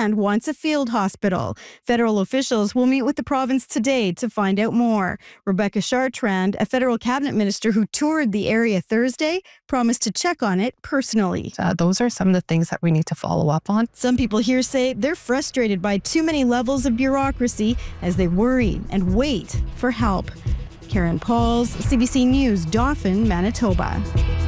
Land wants a field hospital. Federal officials will meet with the province today to find out more. Rebecca Chartrand, a federal cabinet minister who toured the area Thursday, promised to check on it personally. Those are some of the things that we need to follow up on. Some people here say they're frustrated by too many levels of bureaucracy as they worry and wait for help. Karen Pauls, CBC News, Dauphin, Manitoba.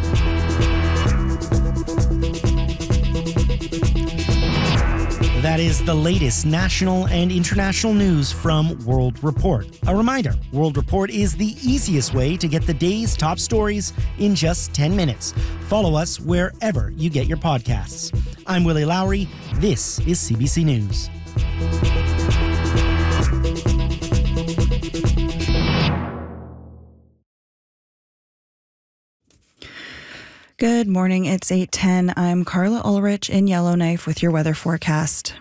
That is the latest national and international news from World Report. A reminder, World Report is the easiest way to get the day's top stories in just 10 minutes. Follow us wherever you get your podcasts. I'm Willie Lowry. This is CBC News. Good morning, it's 8:10. I'm Carla Ulrich in Yellowknife with your weather forecast.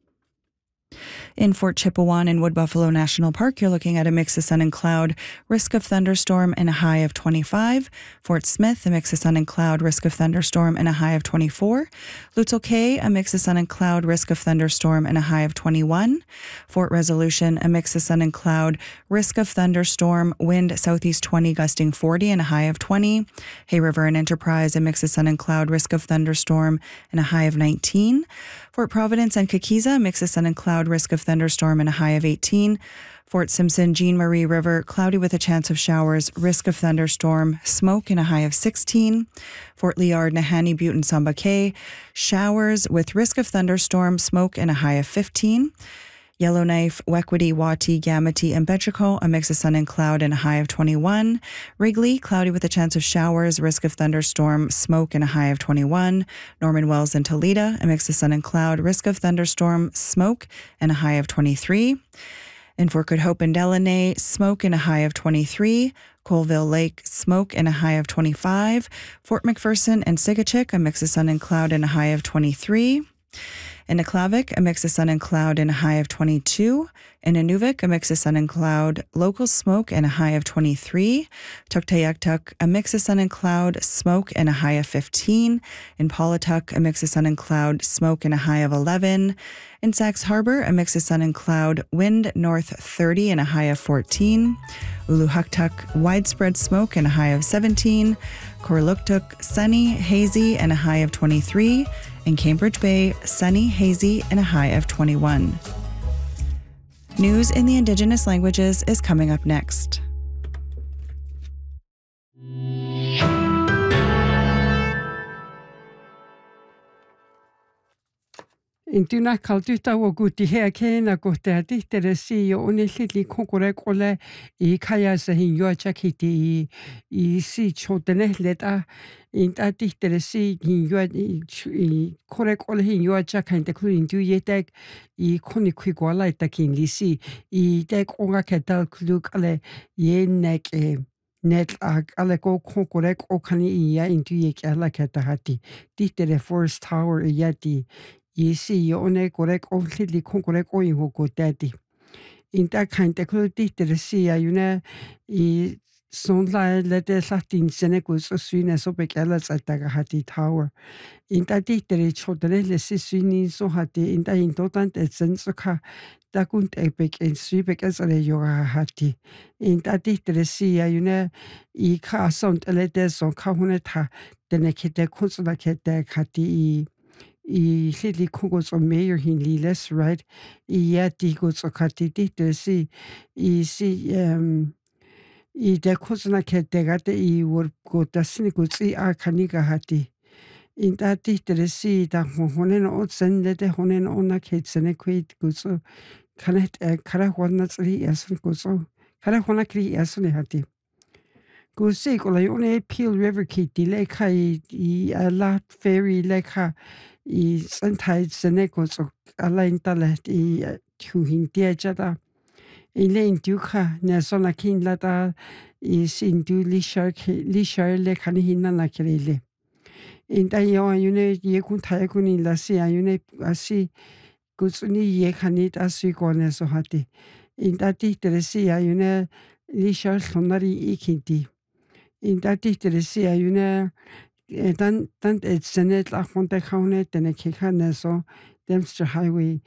In Fort Chipewyan in Wood Buffalo National Park, you're looking at a mix of sun and cloud, risk of thunderstorm and a high of 25. Fort Smith, a mix of sun and cloud, risk of thunderstorm and a high of 24. Lutzel Cay, a mix of sun and cloud, risk of thunderstorm and a high of 21. Fort Resolution, a mix of sun and cloud, risk of thunderstorm, wind southeast 20 gusting 40 and a high of 20. Hay River and Enterprise, a mix of sun and cloud, risk of thunderstorm and a high of 19. Fort Providence and Kakiza, a mix of sun and cloud, risk of thunderstorm and a high of 18. Fort Simpson, Jean Marie River, cloudy with a chance of showers, risk of thunderstorm, smoke and a high of 16. Fort Liard, Nahanni, Butte and Samba Cay, showers with risk of thunderstorm, smoke and a high of 15. Yellowknife, Wequity, Wati, Gamity, and Betchico, a mix of sun and cloud and a high of 21. Wrigley, cloudy with a chance of showers, risk of thunderstorm, smoke and a high of 21. Norman Wells and Toledo, a mix of sun and cloud, risk of thunderstorm, smoke and a high of 23. In Fort Good Hope and Delaney, smoke and a high of 23. Colville Lake, smoke and a high of 25. Fort McPherson and Sigachik, a mix of sun and cloud and a high of 23. In Aklavik, a mix of sun and cloud and a high of 22. In Inuvik, a mix of sun and cloud, local smoke and a high of 23. Tuktoyaktuk, a mix of sun and cloud, smoke and a high of 15. In Paulatuk, a mix of sun and cloud, smoke and a high of 11. In Sax Harbor, a mix of sun and cloud, wind north 30 and a high of 14. Uluhuktuk, widespread smoke and a high of 17. Korluktuk, sunny, hazy and a high of 23. In Cambridge Bay, sunny, hazy, and a high of 21. News in the Indigenous languages is coming up next. Intuna kaltuta woguti hea kena ko te atitere si o onelili kokore kole I kaya sa hinyoa chakiti I si chotene leta inta atitere si hinyoa I kore kole hinyoa chakain te klu indu yetek I koni kwigwala itakin lisi I tek onga ketal klu kale yenek net ale ko kokore o kani iya indu yek ala ketahati titere Forest Tower yati I si o ne korek o lili korek o ingo ko tati. Inta kain te kluti te si ayuna I son la lete latin senekus o suine so bekela sataga hati tower. Inta ti te chodre le si suini so hati inta intotant et sensoka takunt epek en subek as ale yoga hati. Inta ti te si ayuna I ka sont elete so kahuneta tene kete kunsula kete hati I lili kungos o mayor hin liles, right? I yati goes o katiti te si I de kusna ketegate I wor go tasini gutsi a kaniga hati. In tati te si da honen o sendete honen ona ketsene kwit gutso kanet kara wannatsri yasun gutso kara hona kri yasun hati. Gusi ko la yone Peel River kiti leka I la ferry leka I sentai seneko so ala intalet I tuhintia jada. I lein duka ne sona kin lata I sindu lishar lekani hina na kirele. In da yo ayune ye kun tayakuni la si ayune asi gutsuni ye kanit asi kone so hati. In da ti si ayune lishar sonari ikinti. In da ti si ayune dan et senet la fonte kaune tene kikane so Dempster Highway